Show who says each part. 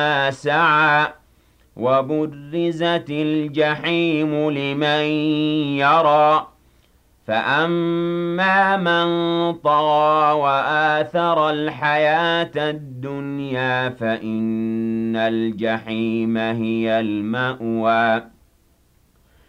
Speaker 1: سَعَىٰ وَبُرِّزَتِ الْجَحِيمُ لِمَن يَرَىٰ فَأَمَّا مَن طَغَىٰ وَآثَرَ الْحَيَاةَ الدُّنْيَا فَإِنَّ الْجَحِيمَ هِيَ الْمَأْوَىٰ